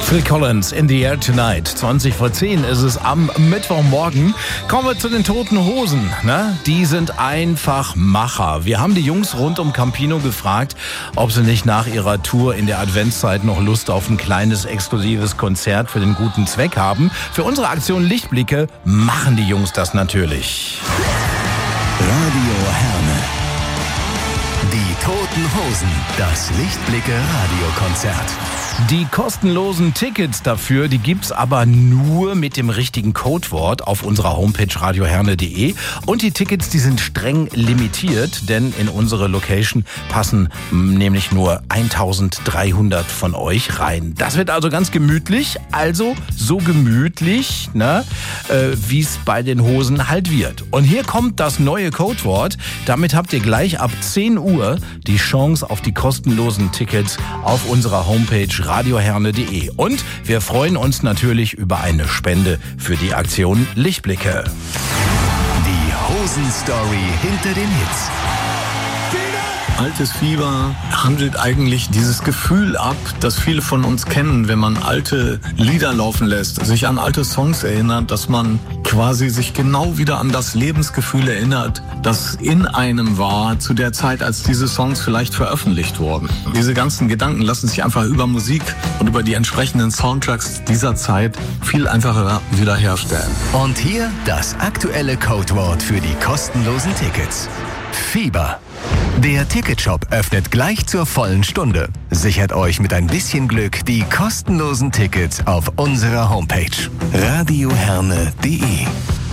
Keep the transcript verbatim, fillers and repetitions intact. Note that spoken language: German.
Phil Collins, In the Air Tonight. zwanzig vor zehn ist es am Mittwochmorgen. Kommen wir zu den Toten Hosen. Ne? Die sind einfach Macher. Wir haben die Jungs rund um Campino gefragt, ob sie nicht nach ihrer Tour in der Adventszeit noch Lust auf ein kleines, exklusives Konzert für den guten Zweck haben. Für unsere Aktion Lichtblicke machen die Jungs das natürlich. Radio Herne. Die Toten Hosen. Das Lichtblicke-Radiokonzert. Die kostenlosen Tickets dafür, die gibt's aber nur mit dem richtigen Codewort auf unserer Homepage radio herne punkt de. Und die Tickets, die sind streng limitiert, denn in unsere Location passen nämlich nur eintausenddreihundert von euch rein. Das wird also ganz gemütlich, also so gemütlich, ne, äh, wie es bei den Hosen halt wird. Und hier kommt das neue Codewort. Damit habt ihr gleich ab zehn Uhr die Chance auf die kostenlosen Tickets auf unserer Homepage radio herne punkt de. Und wir freuen uns natürlich über eine Spende für die Aktion Lichtblicke. Die Hosen-Story hinter den Hits. Altes Fieber handelt eigentlich dieses Gefühl ab, das viele von uns kennen, wenn man alte Lieder laufen lässt, sich an alte Songs erinnert, dass man quasi sich genau wieder an das Lebensgefühl erinnert, das in einem war zu der Zeit, als diese Songs vielleicht veröffentlicht wurden. Diese ganzen Gedanken lassen sich einfach über Musik und über die entsprechenden Soundtracks dieser Zeit viel einfacher wiederherstellen. Und hier das aktuelle Codewort für die kostenlosen Tickets. Fieber. Der Ticketshop öffnet gleich zur vollen Stunde. Sichert euch mit ein bisschen Glück die kostenlosen Tickets auf unserer Homepage radio herne punkt de.